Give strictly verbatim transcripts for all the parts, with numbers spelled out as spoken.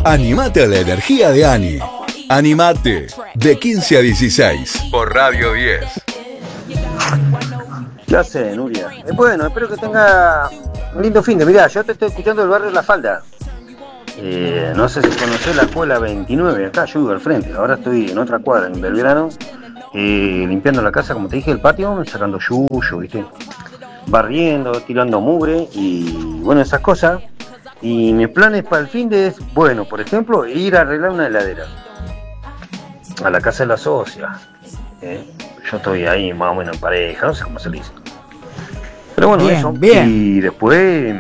Animate a la energía de Ani. Animate, de quince a dieciséis, por Radio diez. ¿Qué hace, Nuria? Eh, bueno, espero que tenga un lindo fin de. Mirá, yo te estoy escuchando del barrio La Falda. Eh, no sé si conocés la escuela veintinueve, acá yo vivo al frente. Ahora estoy en otra cuadra, en Belgrano, eh, limpiando la casa, como te dije, el patio, sacando yuyo, ¿viste? Barriendo, tirando mugre y bueno, esas cosas. Y mis planes para el fin de es, bueno, por ejemplo, ir a arreglar una heladera a la casa de la socia. ¿eh? Yo estoy ahí más o menos en pareja, no sé cómo se le dice. Pero bueno, bien, eso. Bien. Y después,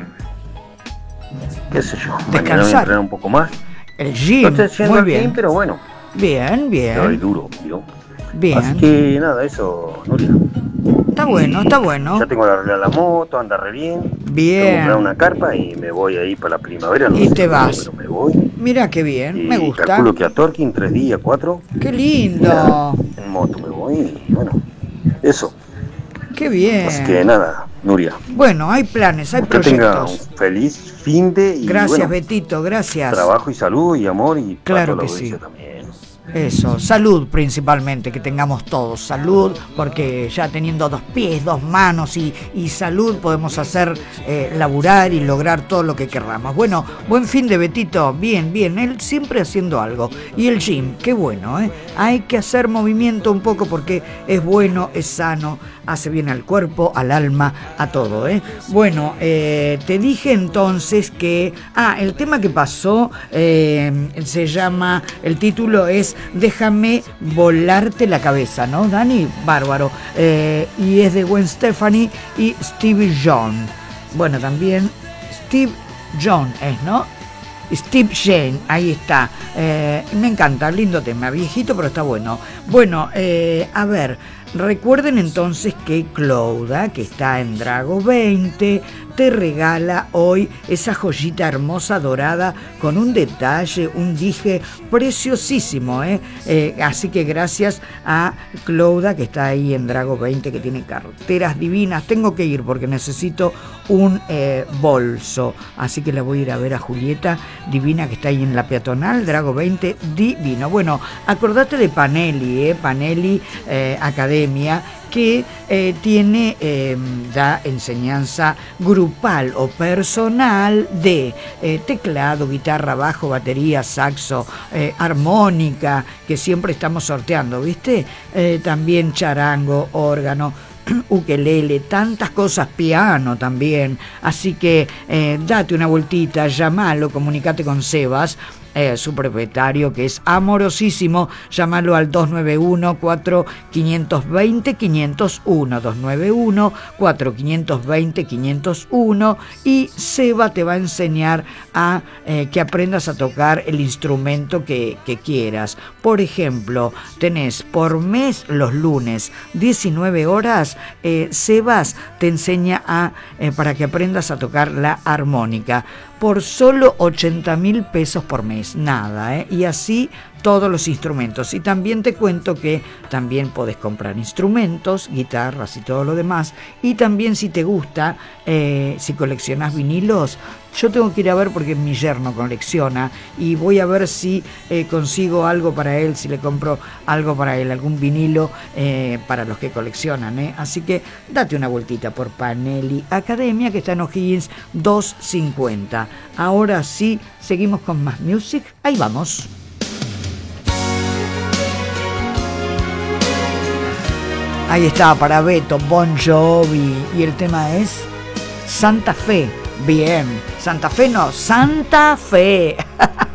qué sé yo, mañana voy a entrenar un poco más. El gym, no estoy haciendo muy el bien. gym, pero bueno. Bien, bien. Estoy duro, ¿vio? Bien. Así que nada, eso, Nuria. Está bueno, está bueno. Ya tengo que arreglar la moto, anda re bien. Bien. Tengo que comprar una carpa y me voy ahí para la primavera. No y sé te cuándo, vas. pero me voy. Mira qué bien, Y me gusta. calculo que a Torquín tres días, cuatro. Qué lindo. Mira, en moto me voy y bueno, eso. Qué bien. Así que nada, Nuria. Bueno, hay planes, hay que proyectos. tenga un feliz fin de y Gracias, bueno, Betito, gracias. trabajo y salud y amor y Claro para que toda la audiencia sí. también. Eso, salud principalmente, que tengamos todos salud, porque ya teniendo dos pies, dos manos y, y salud podemos hacer, eh, laburar y lograr todo lo que querramos. Bueno, buen fin de Betito, bien, bien, él siempre haciendo algo. Y el gym, qué bueno, ¿eh? Hay que hacer movimiento un poco porque es bueno, es sano, hace bien al cuerpo, al alma, a todo, ¿eh? Bueno, eh, te dije entonces que, ah, el tema que pasó eh, se llama, el título es Déjame volarte la cabeza, ¿no, Dani? Bárbaro. Eh, y es de Gwen Stefani y Stevie John. Bueno, también Steve John es, ¿no? Steve Jane, ahí está. Eh, me encanta, lindo tema, viejito, pero está bueno. Bueno, eh, a ver, recuerden entonces que Clouda, que está en Drago veinte, te regala hoy esa joyita hermosa dorada con un detalle, un dije preciosísimo, ¿eh? Eh, así que gracias a Clouda, que está ahí en Drago veinte, que tiene carteras divinas. Tengo que ir porque necesito un eh, bolso, así que la voy a ir a ver a Julieta, divina, que está ahí en la peatonal, Drago veinte, divino. Bueno, acordate de Panelli, ¿eh? Panelli eh, Academia, que eh, tiene, eh, da enseñanza grupal o personal de eh, teclado, guitarra, bajo, batería, saxo, eh, armónica, que siempre estamos sorteando, ¿viste? Eh, también charango, órgano, ukelele, tantas cosas, piano también. Así que eh, date una vueltita, llamalo, comunicate con Sebas, Eh, su propietario, que es amorosísimo. Llámalo al dos nueve uno, cuatro cinco dos cero, cinco cero uno, dos nueve uno, cuatro cinco dos cero, cinco cero uno, y Seba te va a enseñar a eh, que aprendas a tocar el instrumento que, que quieras. Por ejemplo, tenés por mes los lunes diecinueve horas, eh, Sebas te enseña a eh, para que aprendas a tocar la armónica por solo ochenta mil pesos por mes, nada, ¿eh? Y así todos los instrumentos. Y también te cuento que también podés comprar instrumentos, guitarras y todo lo demás. Y también, si te gusta, eh, si coleccionás vinilos, yo tengo que ir a ver porque mi yerno colecciona y voy a ver si eh, consigo algo para él, si le compro algo para él, algún vinilo eh, para los que coleccionan, ¿eh? Así que date una vueltita por Panelli Academia, que está en O'Higgins doscientos cincuenta. Ahora sí, seguimos con más music. Ahí vamos. Ahí está para Beto, Bon Jovi, y el tema es Santa Fe. Bien, Santa Fe no, Santa Fe.